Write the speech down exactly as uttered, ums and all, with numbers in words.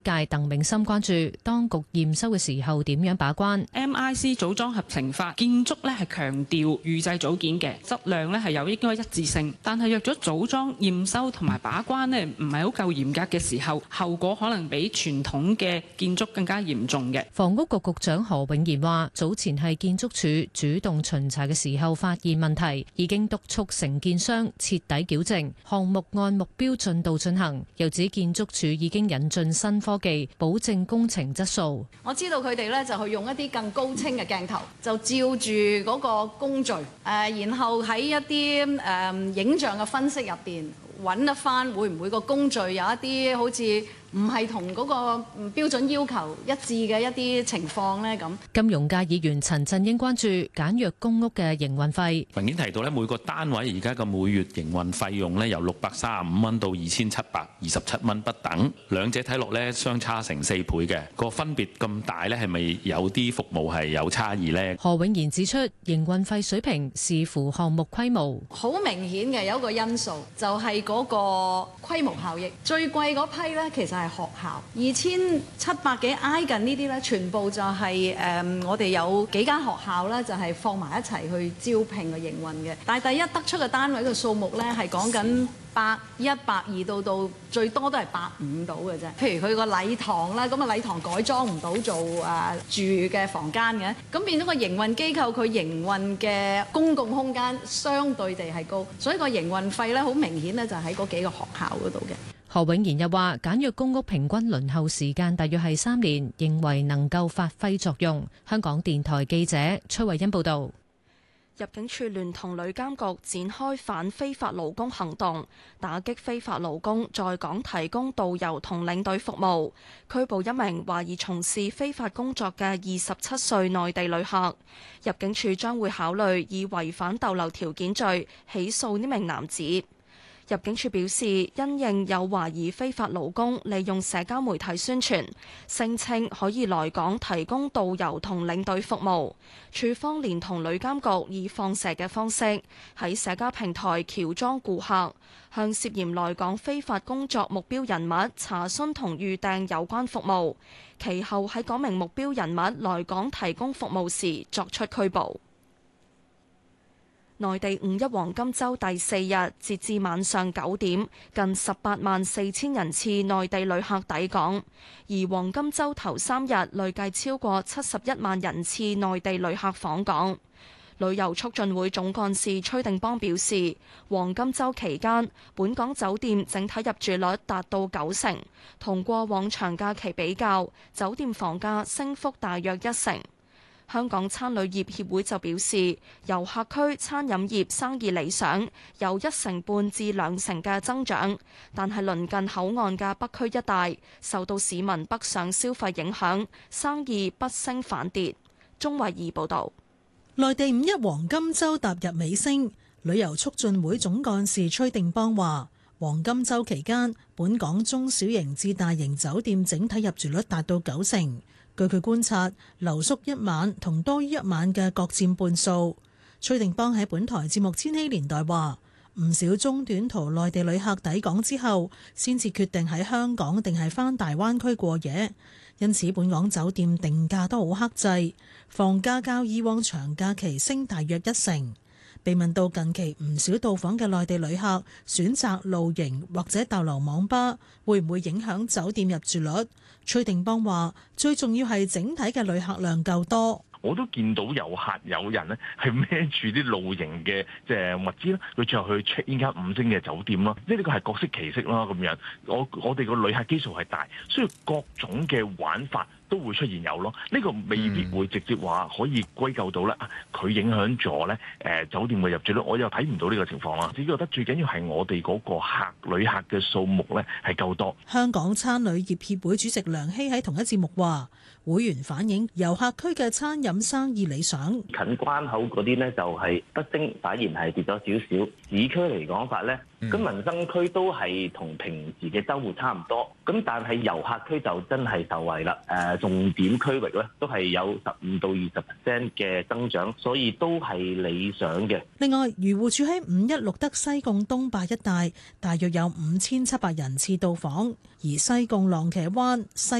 界鄧永森關注當局驗收嘅時候點樣把關。 M I C 組裝合成法建築咧係強調預製組件嘅質量咧係有應該一致性，但係若咗組裝驗收同埋把關咧唔係好夠嚴格嘅時候，後果可能比傳統嘅建築更加嚴重嘅。 房屋局局長何永賢話：早前係建築署主動巡查嘅時候發現問題，已經督促承建商徹底矯正，項目按目標進度進行。又指建築署已經引進新科技，保證工程質素。 我知道佢哋咧就去用一啲更高清嘅鏡頭，就照住嗰個工序，誒、呃，然後喺一啲誒、呃、影像嘅分析入邊揾得翻會唔會個工序有一啲好似唔係同嗰個標準要求一致嘅一啲情況呢？咁金融界議員陳振英關注簡約公屋嘅營運費。 文件提到咧，每個單位而家嘅每月營運費用咧由六百三十五蚊到二千七百二十七蚊不等，兩者睇落咧相差成四倍嘅，個分別咁大咧，係咪有啲服務係有差異呢？ 何永賢指出，營運費水平視乎項目規模， 好明顯嘅有一個因素就係嗰個規模效益，最貴嗰批咧其實係學校，二千七百幾挨近呢啲咧，全部就係、是、誒、呃、我哋有幾間學校咧，就係放埋一齊去招聘嘅營運嘅。但係第一得出嘅單位嘅數目咧，係講緊百一、百二到到最多都係百五到嘅啫。譬如佢個禮堂啦，咁啊禮堂改裝唔到做誒、呃、住嘅房間嘅，咁變咗個營運機構佢營運嘅公共空間相對地係高，所以個營運費咧好明顯咧就喺嗰幾個學校嗰度嘅。 何永賢又話：簡約公屋平均輪候時間大約係三年，認為能夠發揮作用。香港電台記者崔慧欣報道。 入境處聯同旅監局展開反非法勞工行動，打擊非法勞工在港提供導遊同領隊服務，拘捕一名懷疑從事非法工作嘅二十七歲內地旅客。入境處將會考慮以違反逗留條件罪起訴呢名男子。入境處表示，因應有懷疑非法勞工利用社交媒體宣傳，聲稱可以來港提供導遊同領隊服務，處方連同旅監局以放蛇嘅方式喺社交平台喬裝顧客，向涉嫌來港非法工作目標人物查詢同預訂有關服務，其後喺嗰名目標人物來港提供服務時作出拘捕。內地五一黃金週第四日，截至晚上九點，近十八萬四千人次內地旅客抵港，而黃金週頭三日累計超過七十一萬人次內地旅客訪港。旅遊促進會總幹事崔定邦表示，黃金週期間，本港酒店整體入住率達到九成，同過往長假期比較，酒店房價升幅大約一成。香港餐旅業協會就表示，遊客區餐飲業生意理想，有一成半至兩成嘅增長，但係鄰近口岸嘅北區一帶受到市民北上消費影響，生意不升反跌。鍾慧儀報導。 內地五一黃金週踏入尾聲，旅遊促進會總幹事崔定邦話：黃金週期間，本港中小型至大型酒店整體入住率達到九成。據佢觀察，留宿一晚同多於一晚嘅各佔半數。崔定邦喺本台節目《千禧年代》話，唔少中短途內地旅客抵港之後，先至決定喺香港定係返大灣區過夜，因此本港酒店定價都好克制，房價較以往長假期升大約一成。被問到近期唔少到訪嘅內地旅客選擇露營或者逗留網吧，會唔會影響酒店入住率？崔定邦話：最重要係整體嘅旅客量夠多。 我都見到有客有人咧係孭住啲露營嘅即係物資啦，佢最後去 check in 間五星嘅酒店咯，即係呢個係各色其色啦咁樣。我我哋個旅客基數係大，所以各種嘅玩法都會出現有咯。呢、這個未必會直接話可以歸咎到咧，佢影響咗咧誒酒店嘅入住率。我又睇唔到呢個情況啦。只覺得最緊要係我哋嗰個客旅客嘅數目咧係夠多。 香港餐旅業協會主席梁希喺同一節目話，會員反映遊客區嘅餐飲生意理想， 近關口嗰啲呢就係不升，反而係跌咗少少。市區嚟講法呢， 咁民生區都係同平時嘅週末差唔多，咁但係遊客區就真係受惠啦。誒重點區域咧都係有十五到二十 percent 嘅增長，所以都係理想嘅。 另外，漁護署喺五一錄得西貢東壩一帶大約有五千七百人次到訪，而西貢浪茄灣、西